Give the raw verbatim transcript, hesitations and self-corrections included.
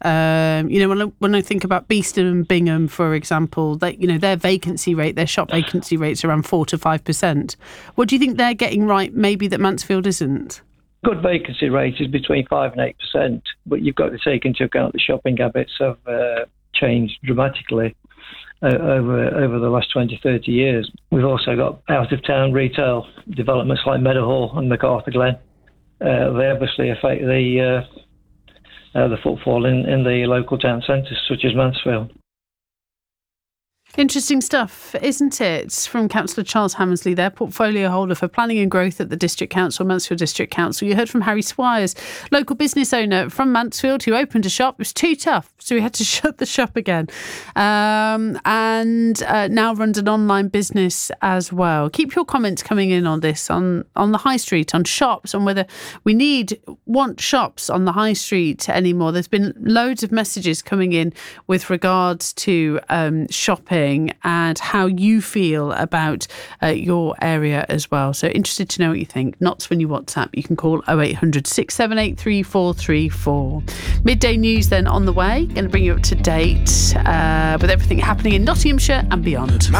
Um, you know, when I, when I think about Beeston and Bingham, for example, they, you know, their vacancy rate, their shop vacancy rate's around four to five percent. What do you think they're getting right, maybe that Mansfield isn't? Good vacancy rate is between five and eight percent, but you've got to take into account the shopping habits have uh, changed dramatically uh, over over the last twenty, thirty years. We've also got out-of-town retail developments like Meadowhall and MacArthur Glen. Uh, they obviously affect the uh, uh, the footfall in, in the local town centres, such as Mansfield. Interesting stuff, isn't it? From Councillor Charles Hammersley there, portfolio holder for planning and growth at the District Council, Mansfield District Council. You heard from Harry Squires, local business owner from Mansfield, who opened a shop. It was too tough, so he had to shut the shop again. Um, and uh, now runs an online business as well. Keep your comments coming in on this, on, on the high street, on shops, on whether we need, want shops on the high street anymore. There's been loads of messages coming in with regards to um, shopping and how you feel about uh, your area as well. So interested to know what you think. Not when you WhatsApp. You can call oh eight hundred, six seven eight, three four three four. Midday news then on the way. Going to bring you up to date uh, with everything happening in Nottinghamshire and beyond.